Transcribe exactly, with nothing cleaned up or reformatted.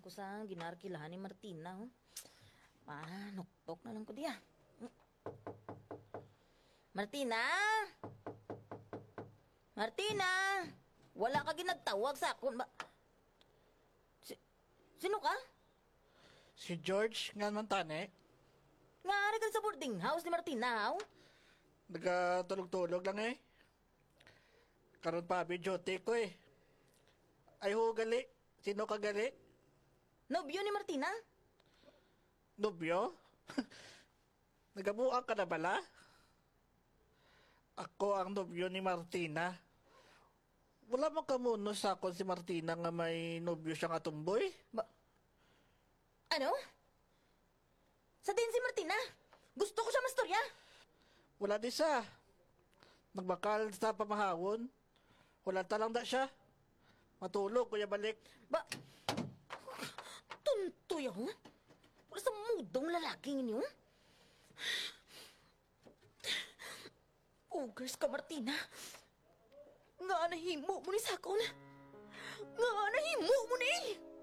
ko sa ginarkilahan ni Martina. Oh. Ah, nuktok na lang ko diya. Martina! Martina! Wala ka ginagtawag sa akon. Ba- si Sino ka? Si George nga man tane. Nga ari ka sa boarding house ni Martina, oh. Nagatulog-tulog lang eh. Karon pa duty ko eh. Ay ho gali. Sino ka gali? Nobyo ni Martina? Nobyo? Nagabuang ka na bala? Ako ang nobyo ni Martina. Wala man kamuno sa akon si Martina nga may nobyo siya nga tumboy. Ba- ano? Sa din si Martina? Gusto ko siya mastorya. Wala di sa. Nagbakal sa pamahawon. Wala talang da siya. Matulog, kuya balik. Ba? Tuntoy ako? Wala sa mudong lalaking inyo? Ugers ka, Martina. Nga nahimo mo ni Sakon. Nga nahimo mo ni!